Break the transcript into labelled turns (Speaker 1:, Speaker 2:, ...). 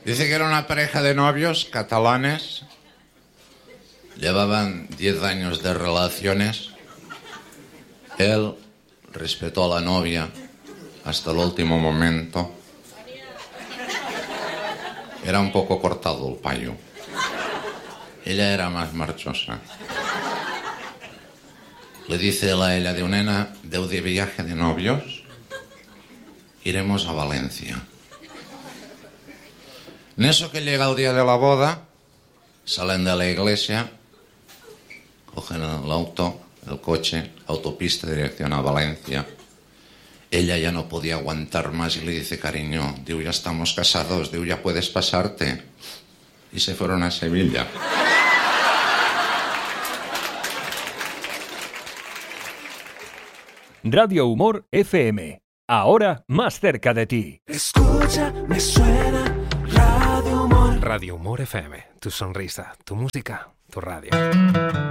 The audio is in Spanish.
Speaker 1: Dice que era una pareja de novios catalanes. Llevaban 10 años de relaciones. Él respetó a la novia hasta el último momento. Era un poco cortado el payo. Ella era más marchosa. Le dice él a ella, nena, de viaje de novios, iremos a Valencia. En eso que llega el día de la boda, salen de la iglesia, cogen el auto, el coche, autopista, dirección a Valencia. Ella ya no podía aguantar más y le dice, cariño, ya estamos casados, ya puedes pasarte. Y se fueron a Sevilla.
Speaker 2: Radio Humor FM. Ahora más cerca de ti.
Speaker 3: Escucha, me suena Radio Humor.
Speaker 4: Radio Humor FM. Tu sonrisa, tu música, tu radio.